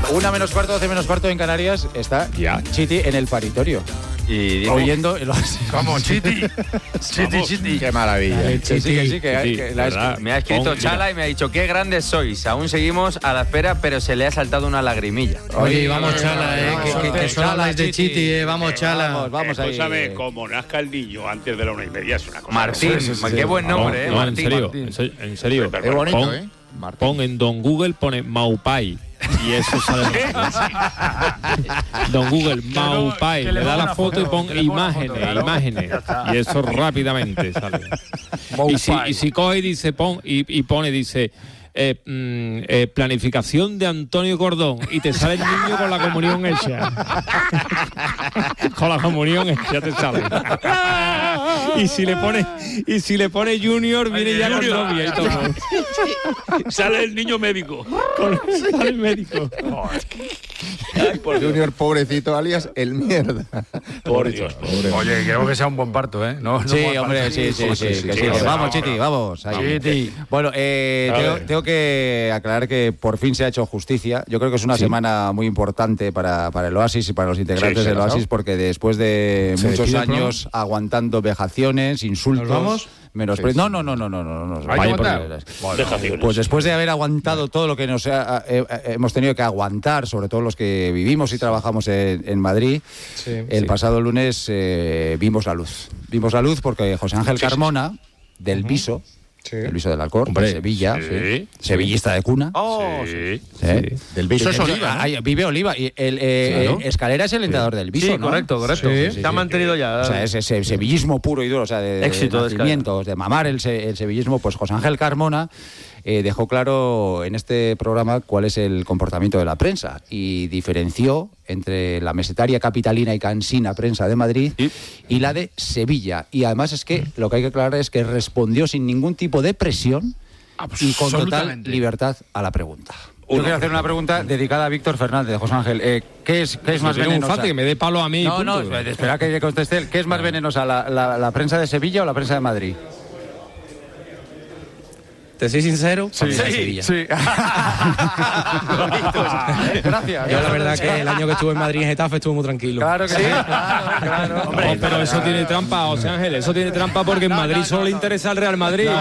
1 menos cuarto, 12 menos cuarto en Canarias, está Ya. Chiti en el paritorio. Y oyendo... ¿Cómo, Chiti? Chiti. Qué maravilla. Me ha escrito Chala y me ha dicho, qué grandes sois. Aún seguimos a la espera, pero se le ha saltado una lagrimilla. Oye, vamos, Chala, que solo habláis de Chiti, vamos, Chala. Vamos ahí. Escúchame, como nazca el niño antes de la 1:30 es una cosa. Martín, qué buen nombre, No, Martín. en serio. Es bonito, Pon- Pon en Don Google, pone Maupai. Y eso sale. Don Google, Maupai. que Le le da ponga la una foto y foto, pon que le ponga una imágenes, foto, claro. imágenes. Ya está. Y eso rápidamente sale. Y si coge y dice, pone, dice. Planificación de Antonio Cordón y te sale el niño con la comunión hecha. Con la comunión hecha te sale. Y si le pone Junior, viene ya con novia y todo. Sale el niño médico. Sale el médico. Junior, pobrecito, alias el mierda. Pobre. Oye, queremos que sea un buen parto, ¿eh? No, Sí, buen hombre, parto. sí. Que sí. vamos, Vamos, Chiti, vamos. Ahí. Chiti. Bueno, tengo que aclarar que por fin se ha hecho justicia. Yo creo que es una semana muy importante para el Oasis y para los integrantes del Oasis, porque después de muchos años aguantando vejaciones, insultos... ¿Nos vamos? Menosprecios. No. ¿Hay que aguantar? Pues después de haber aguantado todo lo que nos hemos tenido que aguantar, sobre todo los que vivimos y trabajamos en Madrid, el pasado lunes vimos la luz. Vimos la luz porque José Ángel Carmona, del Viso, el Viso del Alcor, de Sevilla, sevillista de cuna. Del Viso es Oliva, ¿no? Vive Oliva. Y Escalera es el entrenador del Viso, Sí, ¿no? correcto. Se ha mantenido ya. O sea, ese sevillismo puro y duro, o sea, de Éxito de nacimientos, de mamar el sevillismo, pues José Ángel Carmona dejó claro en este programa cuál es el comportamiento de la prensa y diferenció entre la mesetaria capitalina y cansina prensa de Madrid y la de Sevilla. Y además es que lo que hay que aclarar es que respondió sin ningún tipo de presión y con total libertad a la pregunta. Yo quiero hacer una pregunta dedicada a Víctor Fernández, José Ángel. ¿Qué es más venenosa? Que me dé palo a mí. No, espera que conteste él. ¿Qué es más venenosa, la prensa de Sevilla o la prensa de Madrid? ¿Te soy sincero? Sí. Gracias. Yo la verdad que el año que estuve en Madrid en Getafe estuve muy tranquilo. Claro que sí. Claro. Hombre, pero eso tiene trampa, José Ángel. Eso tiene trampa porque en Madrid solo le interesa el Real Madrid.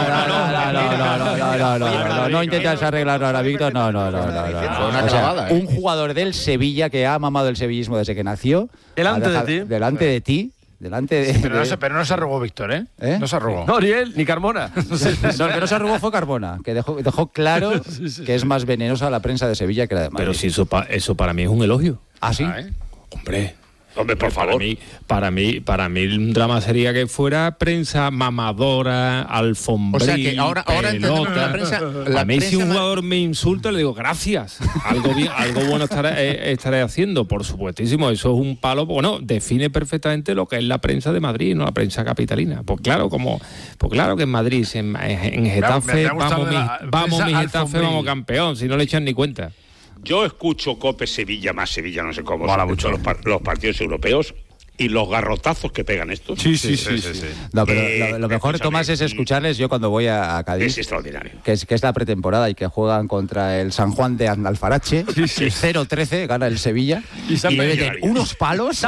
No intentas arreglarlo ahora, Víctor. No. Una O sea, clavada, un jugador del Sevilla que ha mamado el sevillismo desde que nació. Delante de ti. Delante de ti. Pero no se arrugó Víctor, ¿eh? ¿Eh? No se arrugó. No, ni él, ni Carmona. No, el que no se arrugó fue Carmona, que dejó claro que es más venenosa la prensa de Sevilla que la de Madrid. Pero si eso para mí es un elogio. ¿Ah, sí? Hombre, por favor. Para mí un drama sería que fuera prensa mamadora, alfombril, O sea que ahora entendemos pelota. la prensa. A mí si un jugador me insulta le digo gracias. Algo bueno estaré haciendo, por supuestísimo. Eso es un palo. Bueno, define perfectamente lo que es la prensa de Madrid, no la prensa capitalina. Pues claro que en Madrid, en Getafe, Me ha gustado vamos la mi prensa Getafe, alfombril. vamos campeón. Si no le echan ni cuenta. Yo escucho COPE Sevilla, más Sevilla, no sé cómo, Mola son mucho. los partidos europeos y los garrotazos que pegan estos. Sí. No, pero lo mejor, Tomás, es escucharles yo cuando voy a Cádiz. Es extraordinario. Que es la pretemporada y que juegan contra el San Juan de Alfarache. 0-13, gana el Sevilla. Y le meten unos palos.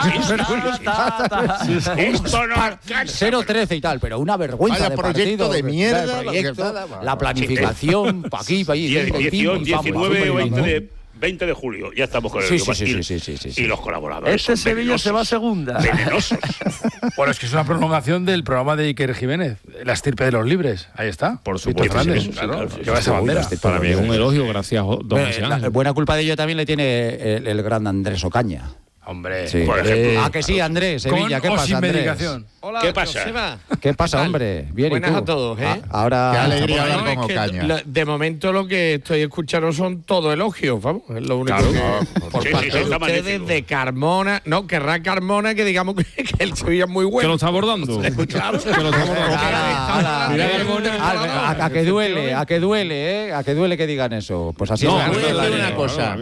Esto no alcanza. 0-13 y tal, pero una vergüenza Vaya de proyecto partido. de mierda, Claro, lo que daba. la planificación, pa' aquí, pa' allí. 18, 19 o 20 de julio. Ya estamos con el Sí. Y los colaboradores. Este son Sevilla se va a segunda. venenosos. Bueno, es que es una prolongación del programa de Iker Jiménez, La estirpe de los libres. Ahí está. Por Víctor supuesto, Fernández, sí, claro. sí, Lleva esa bandera. Para mí es un elogio, gracias, don José La Ángel. buena culpa de ello también le tiene el gran Andrés Ocaña. Hombre. Sí. Por ejemplo. Que sí, Andrés, Sevilla, ¿qué Con o pasa, sin Andrés? medicación. Hola, ¿Qué pasa? Joseba. ¿Qué pasa, ¿Qué tal? hombre? Bien, Buenas ¿y tú? a todos, ¿eh? Ahora... Qué alegría Bueno, hablar con es que Ocaña. de momento lo que estoy escuchando son todo elogios, vamos, es lo único por Sí, parte sí, de está ustedes, magnífico. de Carmona, no, querrá Carmona que digamos que el Sevilla es muy ¿Que bueno. lo está abordando? Claro. Que lo está abordando. Mira, Carmona, a que duele, ¿eh? A que duele que digan eso. Pues así No, es. voy a decir claro, una cosa.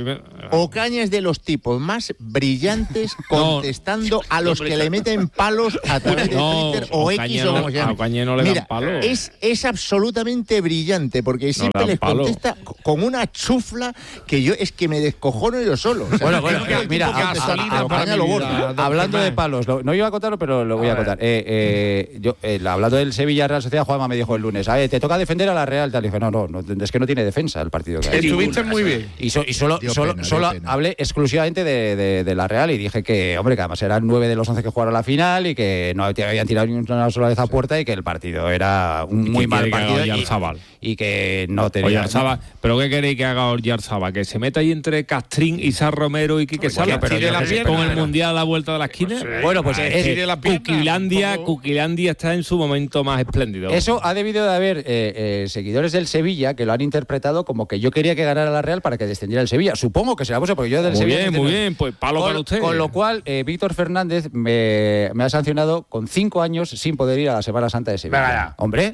Ocaña es de los tipos más brillantes contestando a los que le meten palos a través de Twitter o X o como se llame. A Ocaña no le dan palos. Es absolutamente brillante porque siempre les contesta con una chufla que yo es que me descojono yo solo. O sea, Bueno, mira, hablando de palos, no iba a contarlo, pero lo voy a contar. Hablando del Sevilla Real Sociedad, Juanma me dijo el lunes, te toca defender a la Real. Tal. Y dije, no, es que no tiene defensa el partido que hay. Estuviste muy bien. Y solo hablé exclusivamente de la Real y dije que, hombre, que además eran 9 de los 11 que jugaron la final y que no habían tirado ni una sola vez a puerta y que el partido era un muy mal partido y que no tenía... ¿Pero qué queréis que haga Oyarzábal? ¿Que se meta ahí entre Castrín, Isar Romero y Quique Sala con el Mundial a la vuelta de la esquina? Bueno, pues Cuquilandia está en su momento más espléndido. Eso ha debido de haber seguidores del Sevilla que lo han interpretado como que yo quería que ganara la Real para que descendiera el Sevilla. Supongo que será porque yo del Sevilla... Muy bien, pues palo para usted. Con lo cual, Víctor Fernández me ha sancionado con 5 años sin poder ir a la Semana Santa de Sevilla. Venga, Hombre,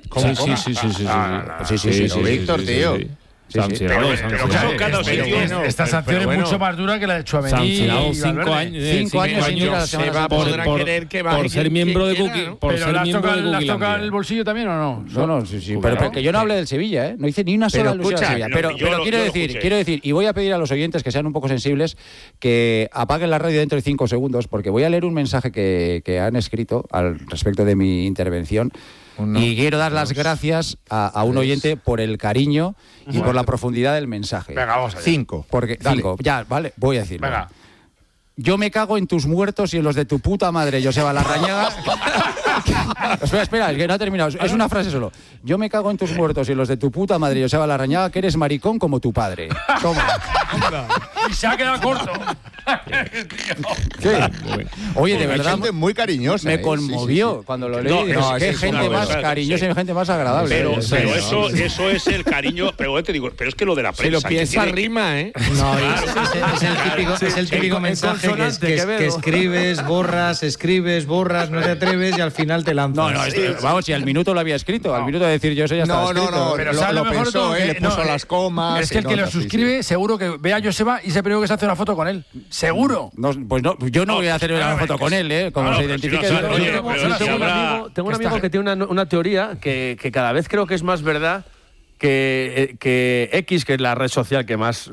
Sí, Víctor, tío. Sancionado. Esta sanción es mucho más dura que la de Tchouaméni. Sancionado 5 años. 5 años sin ir a la Semana Santa. Por ser miembro de Cookie. ¿Pero le has tocado el bolsillo también o no? No, sí. Pero que yo no hablé del Sevilla, ¿eh? No hice ni una sola alusión al Sevilla. Pero quiero decir, y voy a pedir a los oyentes que sean un poco sensibles, que apaguen la radio dentro de 5 segundos, porque voy a leer un mensaje que han escrito al respecto de mi intervención. Y quiero dar las gracias a un oyente por el cariño y por la profundidad del mensaje. Venga, vamos allá. 5. Porque 5, ya, vale, voy a decirlo. Venga. Yo me cago en tus muertos y en los de tu puta madre, Joseba Larrañaga. Espera, es que no ha terminado. Es una frase solo. Yo me cago en tus muertos y en los de tu puta madre, Joseba Larrañaga, que eres maricón como tu padre. Toma. Y se ha quedado corto. ¿Qué? Oye, de verdad. Gente muy cariñosa. Me conmovió cuando lo leí. Qué gente más cariñosa y gente más agradable. Pero eso es el cariño. Pero te digo, pero es que lo de la prensa. Si lo piensas, rima, ¿eh? No, es el típico mensaje que escribes, borras, no te atreves y al final te lanzas. Vamos, si al minuto lo había escrito. Al minuto de decir yo, eso ya estaba escrito. No, pero lo pensó, le puso las comas. Es que el que lo suscribe, seguro que ve a Joseba y se primero que se hace una foto con él. Seguro. Pues no, yo no voy a hacer una foto con él, ¿eh? Como se identifique. Tengo un amigo que tiene una teoría que cada vez creo que es más verdad que X, que es la red social que más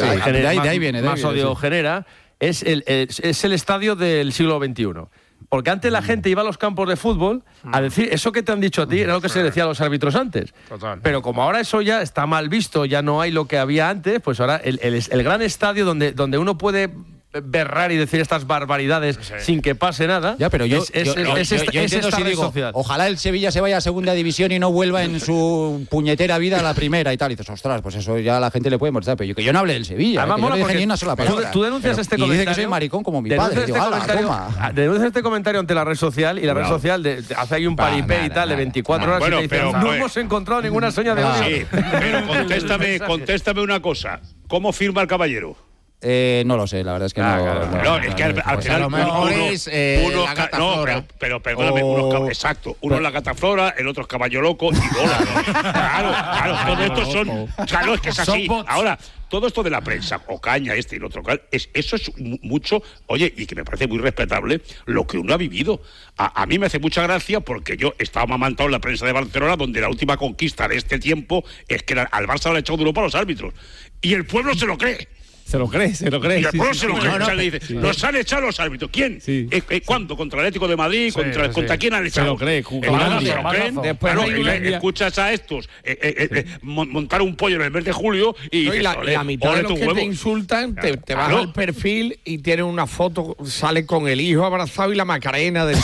odio genera, es el estadio del siglo XXI. Porque antes la gente iba a los campos de fútbol a decir eso que te han dicho a ti, era lo que se decía a los árbitros antes. Total. Pero como ahora eso ya está mal visto, ya no hay lo que había antes, pues ahora el gran estadio donde uno puede berrar y decir estas barbaridades sin que pase nada. Ya, pero yo entiendo si digo, ojalá el Sevilla se vaya a segunda división y no vuelva en su puñetera vida a la primera y tal. Y dices, ostras, pues eso ya a la gente le puede molestar. Pero yo no hablé del Sevilla. Además, yo no dije ni una sola palabra. Tú denuncias este comentario. Y dice que soy maricón como mi padre. Denuncias este comentario ante la red social y la red social hace ahí un paripé y tal de 24 horas y te dice, no hemos encontrado ninguna seña de odio. Sí, pero contéstame una cosa. ¿Cómo firma el caballero? No lo sé, la verdad es que no. Es que al final a lo mejor es la gata flora. Pero perdóname, exacto. Uno es la gata flora, el otro es caballo loco y Lola. Claro, todos estos son. Claro, es que es así. Ahora, todo esto de la prensa, Ocaña, y el otro, eso es mucho, oye, y que me parece muy respetable lo que uno ha vivido. A mí me hace mucha gracia porque yo estaba amamantado en la prensa de Barcelona, donde la última conquista de este tiempo es que al Barça le ha echado duro para los árbitros. Y el pueblo se lo cree. Se lo cree. Y el pueblo se lo cree. Le dice, nos han echado los árbitros. ¿Quién? Sí. ¿Cuándo? ¿Contra el Atlético de Madrid? ¿Contra quién han echado? Se lo cree. Después escuchas a estos montar un pollo en el mes de julio y la mitad de los que te insultan te vas al perfil y tienen una foto, sale con el hijo abrazado y la Macarena de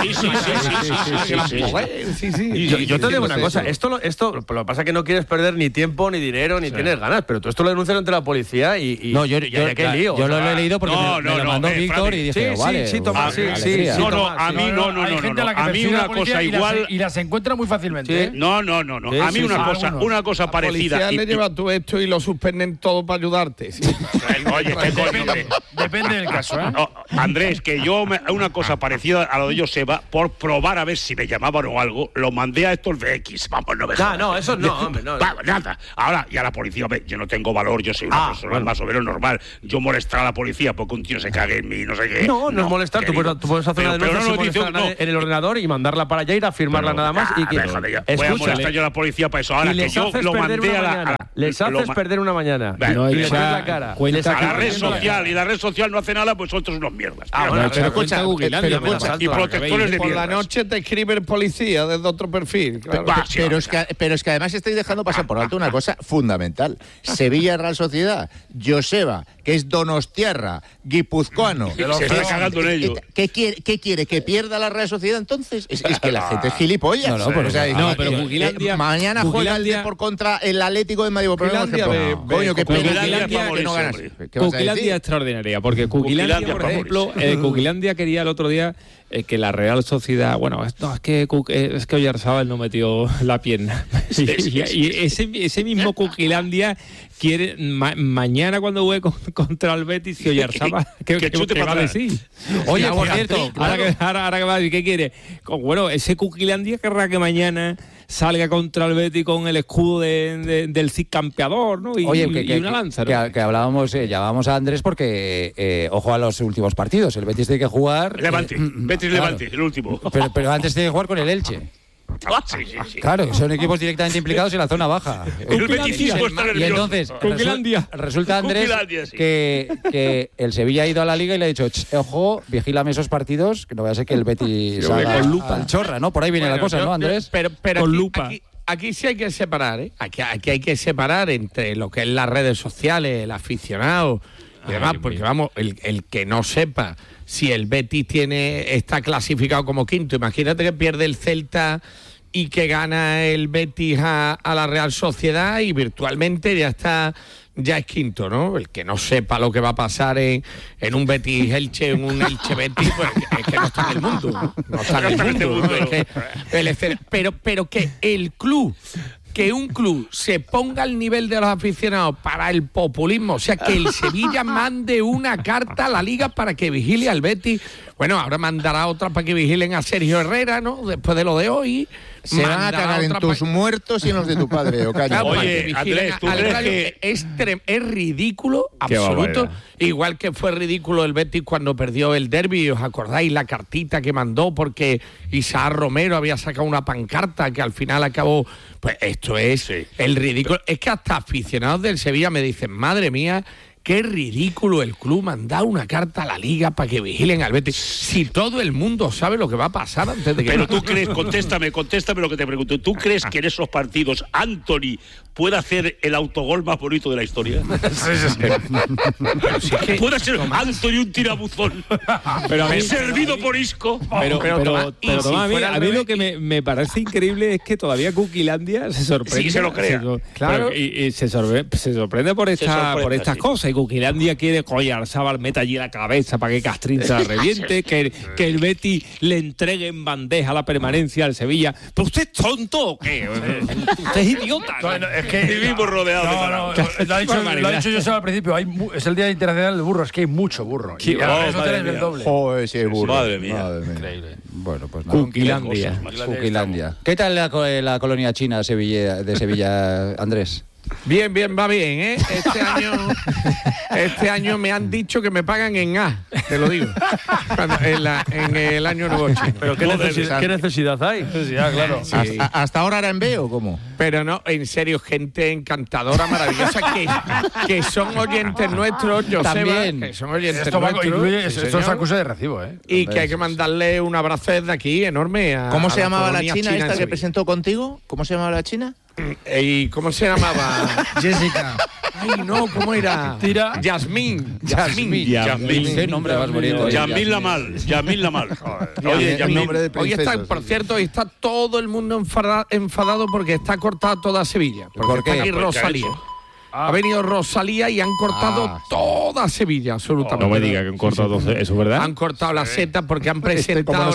Yo te digo una cosa, esto lo que pasa es que no quieres perder ni tiempo, ni dinero, ni tienes ganas, pero tú esto lo denuncias ante la policía y no, yo lo he leído porque me lo mandó Víctor y dije, vale. A mí una cosa igual. Y las encuentra muy fácilmente. No. A mí una cosa parecida. La policía le lleva tú esto y lo suspenden todo para ayudarte. Oye, depende del caso, ¿eh? Andrés, que yo una cosa parecida a lo de Joseba, por probar a ver si me llamaban o algo, lo mandé a estos de X. Vamos, no me jodas. No, eso no, hombre, no. Nada. Ahora, y a la policía, yo no tengo valor, yo soy una persona más o menos es normal yo molestar a la policía porque un tío se cague en mí, no sé qué. No es molestar, tú puedes hacer una denuncia en el ordenador y mandarla para allá, ir a firmarla nada más. Y que voy a molestar yo a la policía para eso. Ahora que yo lo mandé a la... Les haces perder una mañana. Y les das la cara. A la red social, y la red social no hace nada, pues vosotros unos mierdas. Pero escucha, y protectores de por la noche te escribe el policía desde otro perfil. Claro. Pero es que además estáis dejando pasar por alto una cosa fundamental. Sevilla Real Sociedad, Joseba, que es donostiarra, guipuzcoano. Se está cagando en ello. ¿Qué quiere? ¿Que pierda la Real Sociedad entonces? Es que la gente es gilipollas. Pero Cuquilandia... Mañana juega el Depor contra el Atlético de Madrid. Coño, que no ganas. Cuquilandia extraordinaria, porque Cuquilandia, por ejemplo, Cuquilandia quería el otro día que la Real Sociedad, es que Oyarzábal no metió la pierna. Y ese mismo Cuquilandia quiere mañana cuando juegue contra el Betis, que Oyarzábal ¿qué va a decir? Oye, por cierto, ahora que va a decir, ¿qué quiere? Ese Cuquilandia querrá que mañana salga contra el Betis con el escudo del Cid campeador, ¿no? Y una lanza, ¿no? Que hablábamos, llamábamos a Andrés porque ojo a los últimos partidos. El Betis tiene que jugar... Betis Levante, el último. Pero antes tiene que jugar con el Elche. Sí. Claro, son equipos directamente implicados en la zona baja. Y entonces resulta, Andrés, que el Sevilla ha ido a la Liga y le ha dicho, ojo, vigílame esos partidos, que no vaya a ser que el Betis salga con lupa al chorra, ¿no? Por ahí viene la cosa, ¿no, Andrés? Pero con lupa. Aquí sí hay que separar, ¿eh? Aquí hay que separar entre lo que es las redes sociales, el aficionado y demás, porque el que no sepa si el Betis está clasificado como quinto, imagínate que pierde el Celta y que gana el Betis a la Real Sociedad y virtualmente ya es quinto, ¿no? El que no sepa lo que va a pasar en un Betis Elche, en un Elche Betis, pues es que no está en el mundo. No está en el mundo. ¿No? Pero que el club... Que un club se ponga al nivel de los aficionados para el populismo, o sea, que el Sevilla mande una carta a la Liga para que vigile al Betis. Bueno, ahora mandará otra para que vigilen a Sergio Herrera, ¿no? Después de lo de hoy. Se van a cagar en tus muertos y en los de tu padre, Ocaña. Oye, Andrés, ¿tú crees que es ridículo, absoluto? Igual que fue ridículo el Betis cuando perdió el derbi, ¿os acordáis la cartita que mandó? Porque Isaac Romero había sacado una pancarta que al final acabó... Pues esto es el ridículo. Es que hasta aficionados del Sevilla me dicen, madre mía, qué ridículo el club mandar una carta a la Liga para que vigilen al Betis. Si todo el mundo sabe lo que va a pasar antes de que... Pero tú crees, contéstame lo que te pregunto. ¿Tú crees que en esos partidos Anthony puede hacer el autogol más bonito de la historia? Puede ser Anthony un tirabuzón. Pero servido por Isco. Pero Tomás, a mí lo que me parece increíble es que todavía Cuquilandia se sorprende. Sí, se lo crea. Claro. Y se sorprende por estas cosas. Y Cuquilandia quiere que Oyarzábal meta allí la cabeza para que Castrín se la reviente, que el Betis le entregue en bandeja la permanencia al Sevilla. ¿Pero usted es tonto o qué? Usted es idiota. Es que vivimos rodeados de lo ha dicho yo al principio, es el Día Internacional del Burro, es que hay mucho burro. Y las hoteles del doble. Joder, sí hay burro. Madre mía. Increíble. Bueno, pues Cuquilandia. ¿Qué tal la colonia china de Sevilla, Andrés? Bien, va bien, ¿eh? Este año me han dicho que me pagan en A, te lo digo. En el año nuevo chino. Pero ¿qué necesidad hay? Claro. Sí. ¿Hasta ahora era en B o cómo? Pero no, en serio, gente encantadora, maravillosa, que son oyentes nuestros, También. que son oyentes nuestros. Esto es acuse de recibo, ¿eh? Y que hay que mandarle un abrazo desde aquí, enorme. ¿Cómo se llamaba la china esta que presentó contigo? ¿Cómo se llamaba la china? ¿Y cómo se llamaba? Jessica. Ay, no, ¿cómo era? Yasmín. Qué nombre más bonito. Yasmín Lamal. Oye, hoy está, por cierto, hoy está todo el mundo enfadado porque está cortada toda Sevilla. ¿Por qué? Está aquí Rosalía. Ha venido Rosalía y han cortado toda Sevilla, absolutamente. No me diga que han cortado eso, ¿es verdad? Han cortado la seta porque han presentado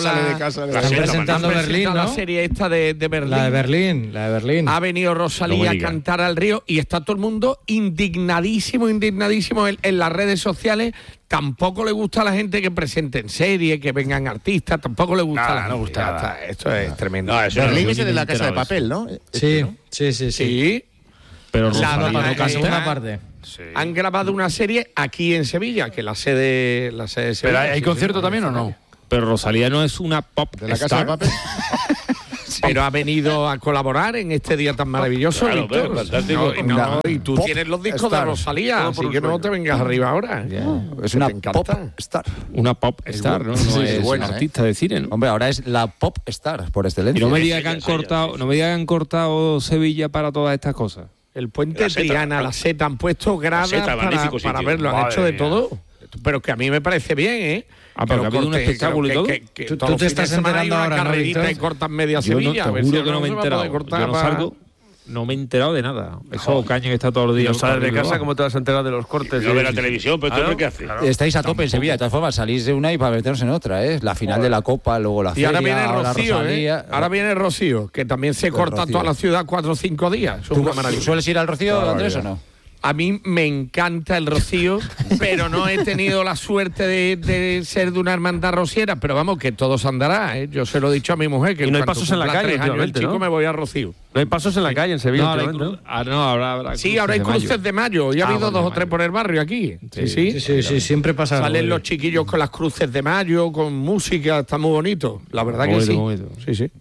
la serie esta de Berlín. La de Berlín. Ha venido Rosalía a cantar al río y está todo el mundo indignadísimo en las redes sociales. Tampoco le gusta a la gente que presenten series, que vengan artistas, tampoco le gusta a la gente. No gusta nada. Esto es tremendo. Berlín es de la Casa de Papel, ¿no? Sí. Sí. Pero Rosalía no canta. han grabado una serie aquí en Sevilla, que la sede de Sevilla. ¿Pero hay concierto también o no? Pero Rosalía no es una pop ¿De la Casa de Papel? Pero ha venido a colaborar en este día tan maravilloso. Claro, Víctor. fantástico. Y tú tienes los discos de Rosalía, así que no te vengas arriba ahora. Es una pop star. una pop star, ¿no? No es buena, una artista de cine, ¿no? Hombre, ahora es la pop star por excelencia. Y no me diga que han cortado, no me diga que han cortado Sevilla para todas estas cosas. El puente Triana, la Seta, han puesto gradas para verlo, han hecho de todo. Pero que a mí me parece bien, ¿eh? Pero que ha habido un espectáculo y todo. ¿Tú te estás enterando ahora, carrerita, ¿no? Y cortan media Sevilla. Yo te juro que no me he enterado. Yo no salgo, no me he enterado de nada. Eso Ocaña que está todos los días. No sales de casa, ¿cómo te vas a enterar de los cortes? No ve la televisión, pero tú ¿qué haces? Estáis a tope en Sevilla, de todas formas, salís de una y para meternos en otra, ¿eh? La final de la Copa, luego la Y feria, ahora viene Rocío, Rosalía. Ahora viene Rocío, que también se corta Rocío. toda la ciudad 4 o 5 días. Es una maravilla. ¿Sueles ir al Rocío, Andrés, o no? A mí me encanta el Rocío, pero no he tenido la suerte de ser de una hermandad rociera. Pero vamos, que todo se andará, ¿eh? Yo se lo he dicho a mi mujer, que y no hay cuando pasos en la cumpla calle, 3 años el últimamente, chico ¿no? me voy a Rocío. No hay pasos en la calle en Sevilla. No, últimamente, ¿no? habrá Sí, ahora hay cruces de mayo. Ya ha habido 2 o 3 por el barrio aquí. Sí, siempre pasa algo. Salen los chiquillos con las cruces de mayo, con música, está muy bonito. La verdad que sí. Sí.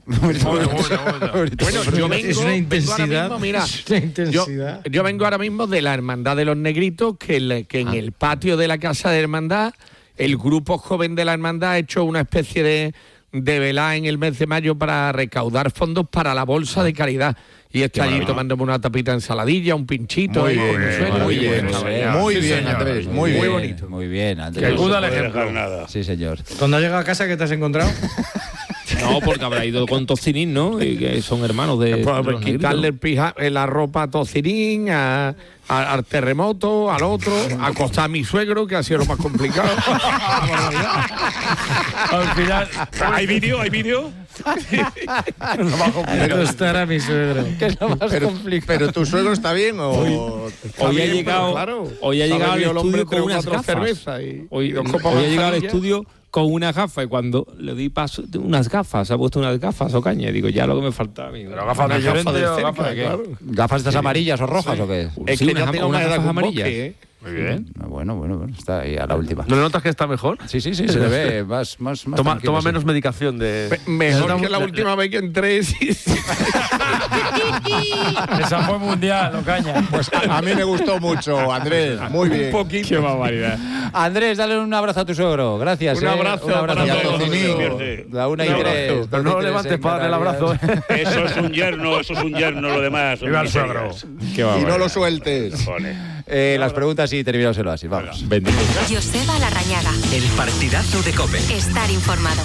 Bueno, yo vengo, es una intensidad. Vengo ahora mismo, mira, una intensidad. yo vengo ahora mismo de la Hermandad de los Negritos, que en el patio de la Casa de Hermandad, el grupo joven de la Hermandad ha hecho una especie de velada en el mes de mayo para recaudar fondos para la bolsa de caridad. Y está allí tomándome una tapita de ensaladilla, un pinchito. Muy bien, Andrés, muy bonito. Muy bien, Andrés. Que acuda al No ejemplo. dejar nada. Sí, señor. Cuando has llegado a casa, ¿qué te has encontrado? No, porque habrá ido con Tocinín, ¿no? Y que son hermanos de. Pues quitarle la ropa a Tocinín, al terremoto, al otro, acostar a mi suegro, que ha sido lo más complicado. Al final, ¿hay vídeo? Acostar a mi suegro. ¿Qué es lo más complicado? ¿Pero tu suegro está bien o...? Hoy ha llegado al estudio con unas gafas. Hoy ha llegado al estudio con una gafa y cuando le di paso, unas gafas, se ha puesto unas gafas o caña. Digo, ya lo que me faltaba a mí. ¿Pero gafas de frente o gafas de qué? Claro. ¿Gafas estas amarillas o rojas o qué? Es Sí, que unas ya tengo unas una edad gafas con amarillas. bosque, ¿eh? Muy bien. Bueno, está ahí a la última. ¿No notas que está mejor? Sí, se le ve más Toma tranquilo, sí. menos medicación de... Mejor que la última vez que entré. Sí. Esa fue mundial, Ocaña. Pues a mí me gustó mucho, Andrés. Muy bien. Un poquito. Qué barbaridad. Andrés, dale un abrazo a tu suegro. Gracias. Un abrazo para para todos. todos. La 1:03. Pero no levantes para darle el abrazo. Eso es un yerno, lo demás. Viva el suegro. Qué Y barbaridad. no lo sueltes. Las preguntas y terminámoselo así. Vamos. Bendito. Joseba Larrañaga. El partidazo de COPE. Estar informado.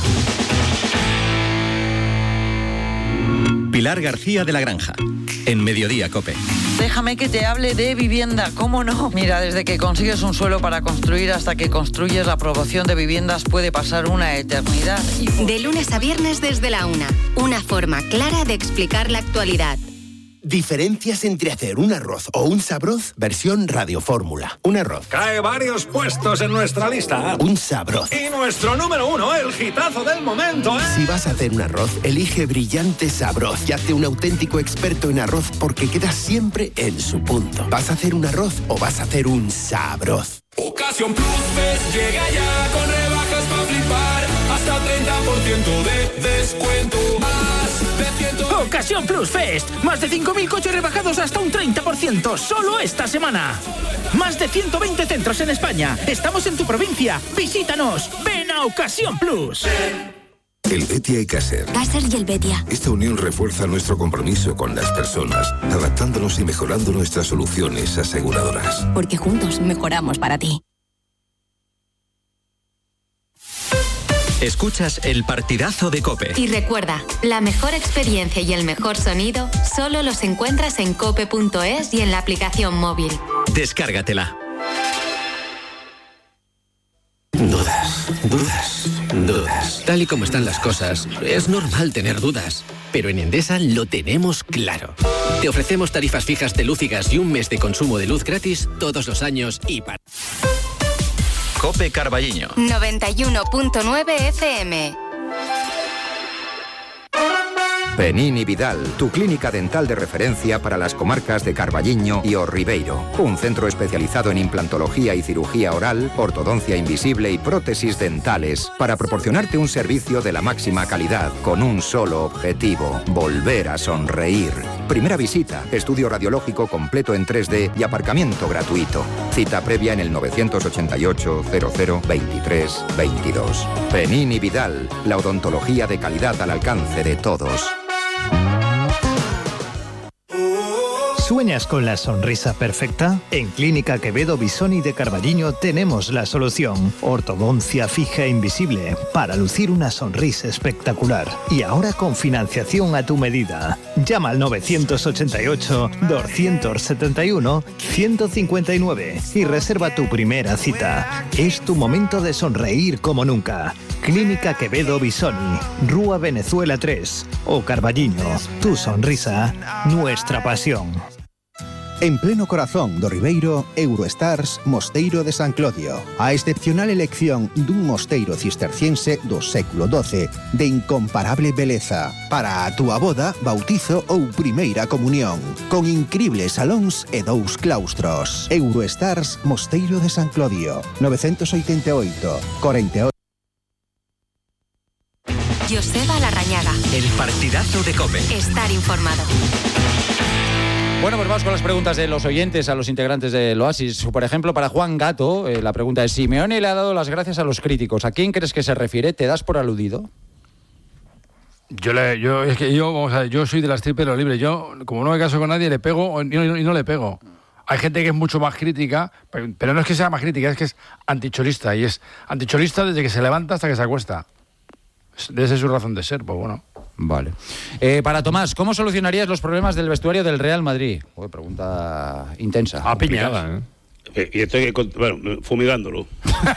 Pilar García de la Granja. En Mediodía COPE. Déjame que te hable de vivienda, ¿cómo no? Mira, desde que consigues un suelo para construir hasta que construyes, la aprobación de viviendas puede pasar una eternidad. De lunes a viernes desde la 1. Una forma clara de explicar la actualidad. Diferencias entre hacer un arroz o un sabroz, versión radiofórmula. Un arroz. Cae varios puestos en nuestra lista. Un sabroz. Y nuestro número 1, el hitazo del momento, ¿eh? Si vas a hacer un arroz, elige Brillante Sabroz y hazte un auténtico experto en arroz porque quedas siempre en su punto. ¿Vas a hacer un arroz o vas a hacer un sabroz? Ocasión Plus Fest llega ya con rebajas para flipar. Hasta 30% de descuento. Más de 100... Ocasión Plus Fest. Más de 5.000 coches rebajados hasta un 30%. Solo esta semana. Más de 120 centros en España. Estamos en tu provincia. Visítanos. Ven a Ocasión Plus. El Betia y Caser. Caser y el Betia. Esta unión refuerza nuestro compromiso con las personas, adaptándonos y mejorando nuestras soluciones aseguradoras. Porque juntos mejoramos para ti. Escuchas el partidazo de COPE. Y recuerda, la mejor experiencia y el mejor sonido solo los encuentras en cope.es y en la aplicación móvil. Descárgatela. Dudas. Tal y como están las cosas, es normal tener dudas. Pero en Endesa lo tenemos claro. Te ofrecemos tarifas fijas de luz y gas y un mes de consumo de luz gratis todos los años y para... COPE Carballiño. 91.9 FM. Penini Vidal, tu clínica dental de referencia para las comarcas de Carballiño y O Ribeiro. Un centro especializado en implantología y cirugía oral, ortodoncia invisible y prótesis dentales para proporcionarte un servicio de la máxima calidad con un solo objetivo: volver a sonreír. Primera visita, estudio radiológico completo en 3D y aparcamiento gratuito. Cita previa en el 988 00 23 22. Penini Vidal, la odontología de calidad al alcance de todos. ¿Sueñas con la sonrisa perfecta? En Clínica Quevedo Bisoni de Carballiño tenemos la solución. Ortodoncia fija e invisible para lucir una sonrisa espectacular. Y ahora con financiación a tu medida. Llama al 988-271-159 y reserva tu primera cita. Es tu momento de sonreír como nunca. Clínica Quevedo Bisoni, Rúa Venezuela 3 o Carballiño. Tu sonrisa, nuestra pasión. En pleno corazón do Ribeiro, Eurostars Mosteiro de San Clodio. A excepcional elección dun mosteiro cisterciense do século XII de incomparable beleza para a túa boda, bautizo ou primeira comunión, con incribles salóns e 2 claustros. Eurostars Mosteiro de San Clodio, 988 48. Joseba Larrañaga. El partidazo de COPE. Estar informado. Bueno, pues vamos con las preguntas de los oyentes a los integrantes del Oasis. Por ejemplo, para Juan Gato, la pregunta es: Simeone le ha dado las gracias a los críticos. ¿A quién crees que se refiere? ¿Te das por aludido? Yo soy de la estirpe de los libres. Yo, como no me caso con nadie, le pego y no le pego. Hay gente que es mucho más crítica, pero no es que sea más crítica, es que es anticholista. Y es anticholista desde que se levanta hasta que se acuesta. Esa es su razón de ser, pues bueno. Vale. Para Tomás, ¿cómo solucionarías los problemas del vestuario del Real Madrid? Pregunta intensa. A piñada, Y estoy, fumigándolo.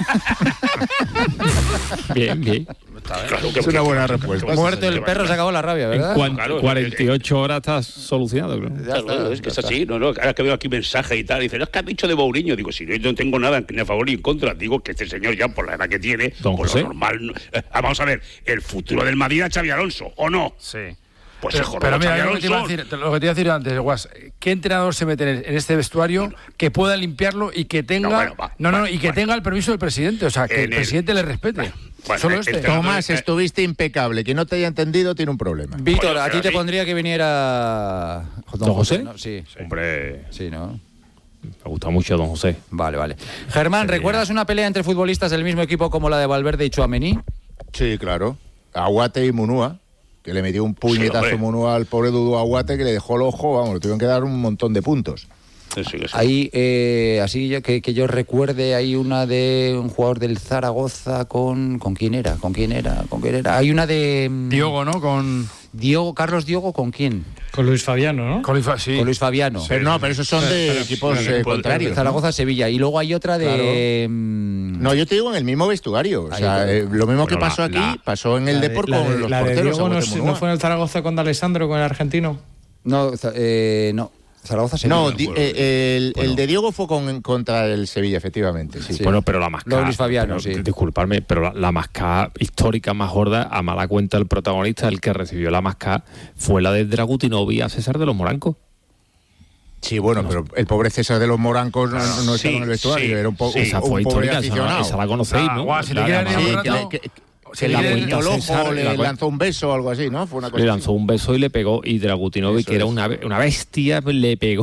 Bien. Claro, es una buena respuesta. Muerto el perro, se acabó la rabia, ¿verdad? En 48 horas estás solucionado, creo. Claro, es que es así. No, ahora que veo aquí mensajes y tal, dicen, es que has dicho de Mourinho. Digo, si yo no tengo nada ni a favor ni en contra, digo que este señor ya, por la edad que tiene, Don por José. lo normal. Vamos a ver, el futuro del Madrid a Xabi Alonso, ¿o no? Sí. Pues pero mira, lo que te iba a decir antes, Guas, ¿qué entrenador se mete en este vestuario que pueda limpiarlo y que tenga tenga el permiso del presidente? O sea, que el presidente le respete. Solo este. Tomás, estuviste impecable. Quien no te haya entendido tiene un problema. Víctor, ¿a ti te pondría que viniera Don José? ¿no? Sí. Hombre. Sí, ¿no? Me gusta mucho Don José. Vale. Germán, ¿recuerdas una pelea entre futbolistas del mismo equipo como la de Valverde y Tchouaméni? Sí, claro. Aguate y Munúa, que le metió un puñetazo Munúa al pobre Dudu Aguate, que le dejó el ojo, vamos, le tuvieron que dar un montón de puntos. Sí. Ahí, así que yo recuerde, hay una de un jugador del Zaragoza ¿con quién era? Hay una de... Diogo, ¿no? Carlos Diogo, ¿con quién? Con Luis Fabiano, ¿no? Con Luis Fabiano. Pero esos son de equipos contrarios. Zaragoza-Sevilla. Y luego hay otra de... Claro. No, yo te digo en el mismo vestuario. O sea, lo mismo que pasó aquí, pasó en el Depor con los porteros. ¿No fue en el Zaragoza con D'Alessandro, con el argentino? No. Zaragoza-Sevilla. No, el de Diogo fue contra el Sevilla, efectivamente. Sí. Bueno, pero la mascada... Luis Fabiano, sí. Disculpadme, pero la mascada histórica más gorda, a mala cuenta el protagonista, el que recibió la mascada, fue la de Dragutinovi a César de los Morancos. Sí, bueno, pero el pobre César de los Morancos no estaba en el vestuario, era un poco esa fue histórica, esa la conocéis, ¿no? Si te quieres el ojo le lanzó un beso o algo así, ¿no? Fue una cosa le lanzó un beso y le pegó, y Dragutinovi, que era una bestia, le pegó.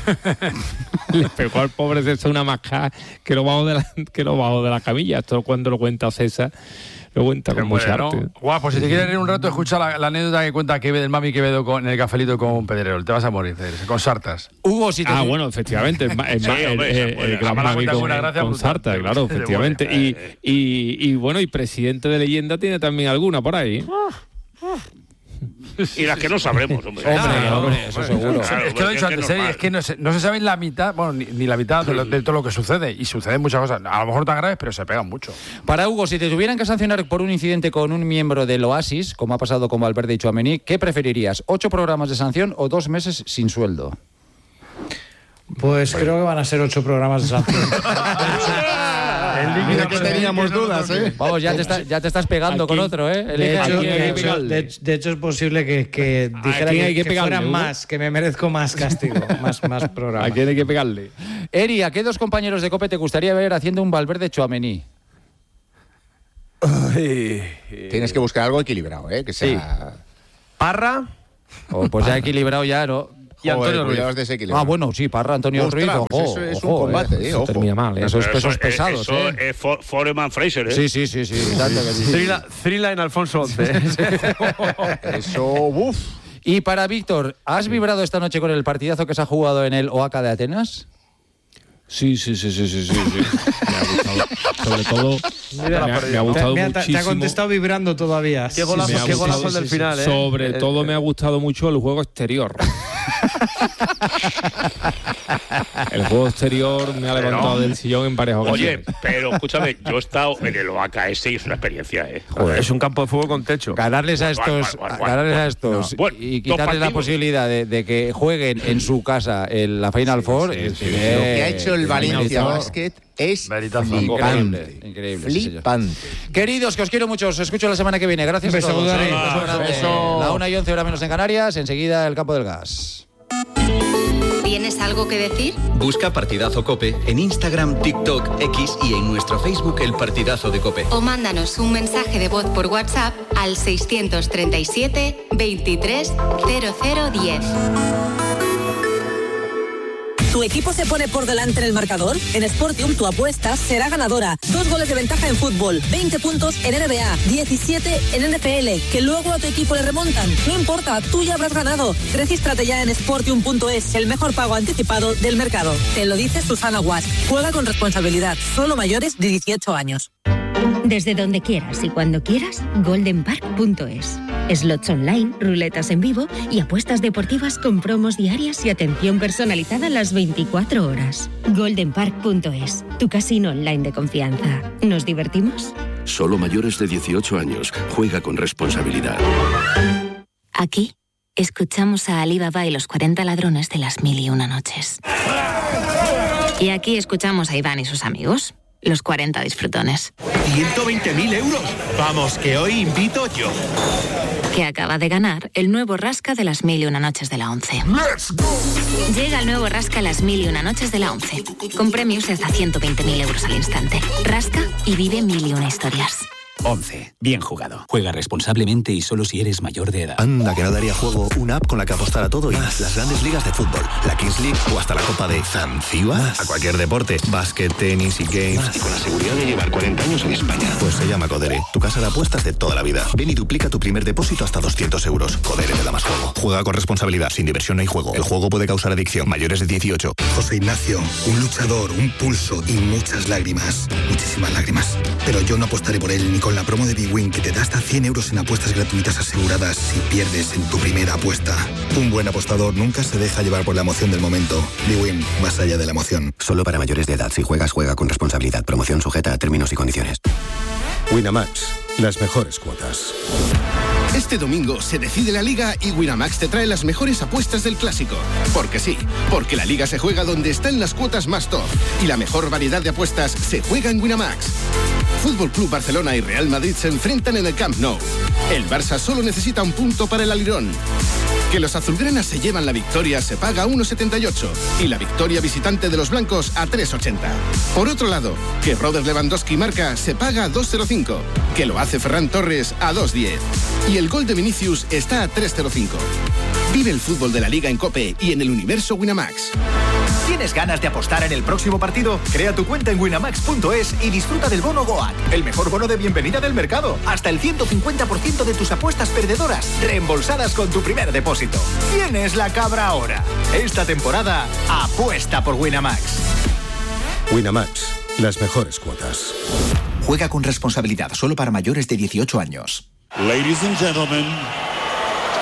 Le pegó al pobre César una mascada que lo bajó de la camilla. Esto cuando lo cuenta César, lo cuenta con mucha arte. Guapo, si te quieres reír un rato, escucha la anécdota que cuenta el Mami Quevedo en el cafelito con Pedrerol. Te vas a morir, con sartas. Hugo, si te... bueno, efectivamente. El gran Mami con sartas, claro, efectivamente. Y bueno, y presidente de leyenda tiene también alguna por ahí. Y las que no sabremos, hombre. Hombre, eso seguro. Es que lo he dicho antes, es que no se sabe la mitad, bueno, ni la mitad de todo lo que sucede. Y suceden muchas cosas, a lo mejor tan graves, pero se pegan mucho. Para Hugo, si te tuvieran que sancionar por un incidente con un miembro del Oasis, como ha pasado con Valverde y Tchouaméni, ¿qué preferirías? ¿8 programas de sanción o 2 meses sin sueldo? Pues creo que van a ser 8 programas de sanción. El líquido que teníamos dudas, ¿eh? Vamos, ya te estás pegando con otro, ¿eh? De hecho, es posible que dijera que fuera más, que me merezco más castigo, más programa. ¿A quién hay que pegarle? Eri, ¿a qué dos compañeros de COPE te gustaría ver haciendo un Valverde Tchouaméni? Tienes que buscar algo equilibrado, ¿eh? Que sea... Parra. Pues ya equilibrado ya, ¿no? Y Antonio Ruiz. Bueno, sí, Parra, Antonio Ruiz. Pues eso es un combate, ojo. Termina mal, esos pesos pesados. Eso es Foreman Fraser, ¿eh? Sí. Thriller en Alfonso XI. Eso, Y para Víctor, ¿has vibrado esta noche con el partidazo que se ha jugado en el OACA de Atenas? Sí. Me ha gustado. Sobre todo, me ha gustado muchísimo. Te ha contestado vibrando todavía. Qué golazo del final, ¿eh? Sobre todo me ha gustado mucho el juego exterior. El juego exterior me ha levantado del sillón en varias ocasiones. Oye, pero escúchame, yo he estado en el OACA ese y es una experiencia, ¿eh? Joder, es un campo de fútbol con techo. Ganarles a estos y quitarles la posibilidad de que jueguen en su casa la Final Four. Lo que ha hecho el Valencia Basket es flipante. Increíble. Flipante. Queridos, que os quiero mucho, os escucho la semana que viene. Gracias a todos. La 1:11 hora menos en Canarias, enseguida el Campo del Gas. ¿Tienes algo que decir? Busca Partidazo COPE en Instagram, TikTok, X y en nuestro Facebook El Partidazo de COPE. O mándanos un mensaje de voz por WhatsApp al 637 23 0010. ¿Tu equipo se pone por delante en el marcador? En Sportium tu apuesta será ganadora. 2 goles de ventaja en fútbol, 20 puntos en NBA, 17 en NFL, que luego a tu equipo le remontan. No importa, tú ya habrás ganado. Regístrate ya en Sportium.es, el mejor pago anticipado del mercado. Te lo dice Susana Guas. Juega con responsabilidad, solo mayores de 18 años. Desde donde quieras y cuando quieras, goldenpark.es. Slots online, ruletas en vivo y apuestas deportivas con promos diarias y atención personalizada las 24 horas. goldenpark.es, tu casino online de confianza. ¿Nos divertimos? Solo mayores de 18 años. Juega con responsabilidad. Aquí escuchamos a Ali Baba y los 40 ladrones de las 1001 noches. Y aquí escuchamos a Iván y sus amigos, los 40 disfrutones. 120.000 euros. Vamos, que hoy invito yo. Que acaba de ganar el nuevo Rasca de las 1001 noches de la 11. ¡Let's go! Llega el nuevo Rasca las 1001 noches de la 11. Con premios de hasta 120.000 euros al instante. Rasca y vive 1001 historias. 11. Bien jugado. Juega responsablemente y solo si eres mayor de edad. Anda, que no daría juego una app con la que apostar a todo y más. Las grandes ligas de fútbol, la Kings League o hasta la Copa de Zanzíbar. A cualquier deporte, básquet, tenis y games. Y con la seguridad de llevar 40 años en España. Pues se llama Codere, tu casa de apuestas de toda la vida. Ven y duplica tu primer depósito hasta 200 euros. Codere te da más juego. Juega con responsabilidad, sin diversión no hay juego. El juego puede causar adicción. Mayores de 18. José Ignacio, un luchador, un pulso y muchas lágrimas. Muchísimas lágrimas. Pero yo no apostaré por él ni con la promo de Big Win, que te da hasta 100 euros en apuestas gratuitas aseguradas si pierdes en tu primera apuesta. Un buen apostador nunca se deja llevar por la emoción del momento. Big Win, más allá de la emoción. Solo para mayores de edad. Si juegas, juega con responsabilidad. Promoción sujeta a términos y condiciones. Winamax, las mejores cuotas. Este domingo se decide la Liga y Winamax te trae las mejores apuestas del Clásico. Porque sí, porque la Liga se juega donde están las cuotas más top y la mejor variedad de apuestas se juega en Winamax. Fútbol Club Barcelona y Real Madrid se enfrentan en el Camp Nou. El Barça solo necesita un punto para el Alirón. Que los azulgranas se llevan la victoria se paga a 1,78 y la victoria visitante de los blancos a 3,80. Por otro lado, que Robert Lewandowski marca se paga a 2,05, que lo hace Ferran Torres a 2,10 y el gol de Vinicius está a 3,05. Vive el fútbol de la Liga en COPE y en el universo Winamax. ¿Tienes ganas de apostar en el próximo partido? Crea tu cuenta en winamax.es y disfruta del bono GOAT, el mejor bono de bienvenida del mercado. Hasta el 150% de tus apuestas perdedoras reembolsadas con tu primer depósito. ¿Quién es la cabra ahora? Esta temporada, apuesta por Winamax. Winamax, las mejores cuotas. Juega con responsabilidad, solo para mayores de 18 años. Ladies and gentlemen,